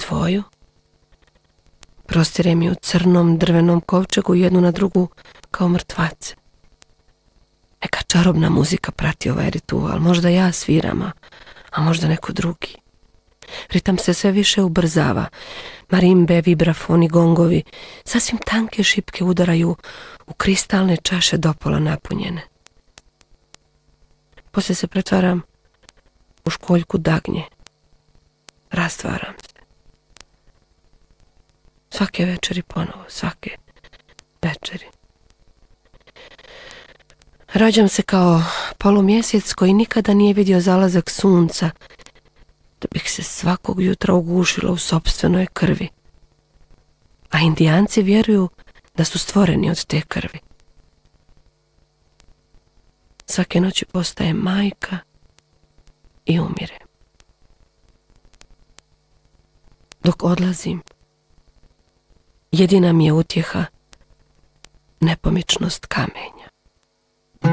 tvoju. Prostire mi u crnom drvenom kovčegu jednu na drugu kao mrtvace. Neka čarobna muzika prati ovaj ritual, možda ja sviram, a možda neko drugi. Ritam se sve više ubrzava. Marimbe, vibrafoni, gongovi, sasvim tanke šipke udaraju u kristalne čaše dopola napunjene. Poslije se pretvaram u školjku dagnje. Rastvaram se. Svake večeri ponovo, svake večeri. Rađam se kao polumjesec koji nikada nije vidio zalazak sunca, da bih se svakog jutra ugušila u sopstvenoj krvi. A Indijanci vjeruju da su stvoreni od te krvi. Svake noći postaje majka i umire. Dok odlazim, jedina mi je utjeha nepomičnost kamenja.